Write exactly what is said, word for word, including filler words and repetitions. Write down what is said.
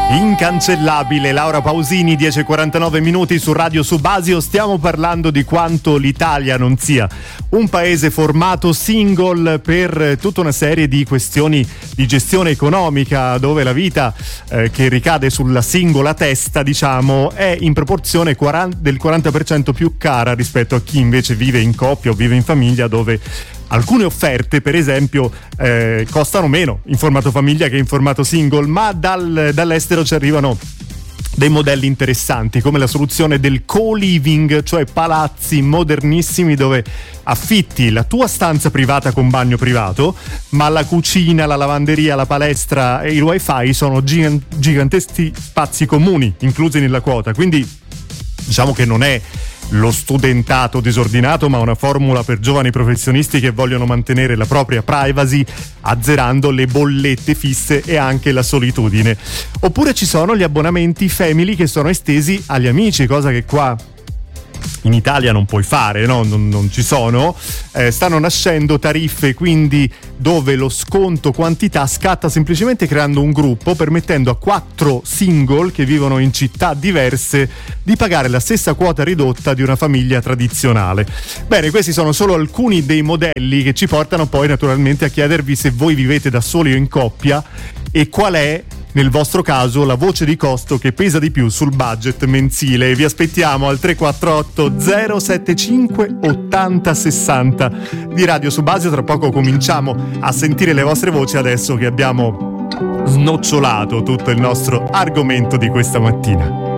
Incancellabile Laura Pausini, dieci e quarantanove minuti su Radio Subasio. Stiamo parlando di quanto l'Italia non sia un paese formato single per tutta una serie di questioni di gestione economica, dove la vita eh, che ricade sulla singola testa, diciamo, è in proporzione quaranta, del quaranta per cento più cara rispetto a chi invece vive in coppia o vive in famiglia, dove alcune offerte, per esempio, eh, costano meno in formato famiglia che in formato single, ma dal, dall'estero ci arrivano dei modelli interessanti, come la soluzione del co-living, cioè palazzi modernissimi dove affitti la tua stanza privata con bagno privato, ma la cucina, la lavanderia, la palestra e il wifi sono gigan- giganteschi spazi comuni inclusi nella quota. Quindi diciamo che non è lo studentato disordinato, ma una formula per giovani professionisti che vogliono mantenere la propria privacy, azzerando le bollette fisse e anche la solitudine. Oppure ci sono gli abbonamenti family che sono estesi agli amici, cosa che qua in Italia non puoi fare, no? Non, non ci sono. Eh, stanno nascendo tariffe quindi dove lo sconto quantità scatta semplicemente creando un gruppo, permettendo a quattro single che vivono in città diverse di pagare la stessa quota ridotta di una famiglia tradizionale. Bene, questi sono solo alcuni dei modelli che ci portano poi naturalmente a chiedervi se voi vivete da soli o in coppia e qual è nel vostro caso la voce di costo che pesa di più sul budget mensile. Vi aspettiamo al tre quattro otto zero sette cinque ottanta sessanta di Radio Subasio. Tra poco cominciamo a sentire le vostre voci, adesso che abbiamo snocciolato tutto il nostro argomento di questa mattina.